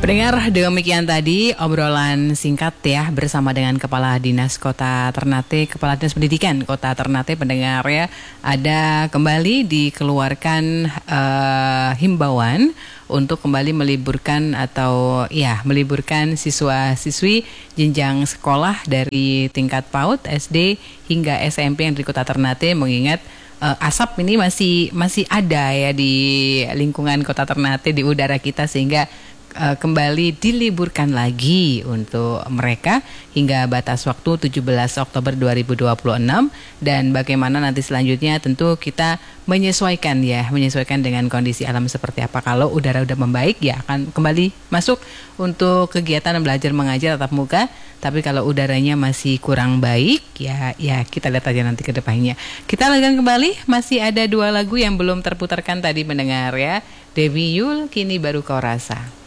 Pendengar, demikian tadi obrolan singkat ya bersama dengan Kepala Dinas Kota Ternate, Kepala Dinas Pendidikan Kota Ternate. Pendengar ya, ada kembali dikeluarkan himbauan untuk kembali meliburkan atau ya meliburkan siswa-siswi jenjang sekolah dari tingkat PAUD, SD hingga SMP yang di Kota Ternate, mengingat asap ini masih ada ya di lingkungan Kota Ternate, di udara kita, sehingga kembali diliburkan lagi untuk mereka hingga batas waktu 17 Oktober 2026. Dan bagaimana nanti selanjutnya tentu kita menyesuaikan dengan kondisi alam seperti apa. Kalau udara udah membaik ya akan kembali masuk untuk kegiatan belajar mengajar tatap muka. Tapi kalau udaranya masih kurang baik ya kita lihat aja nanti ke depannya. Kita lanjutkan kembali, masih ada 2 lagu yang belum terputarkan tadi mendengar ya. Dewi Yul, Kini Baru Kau Rasa.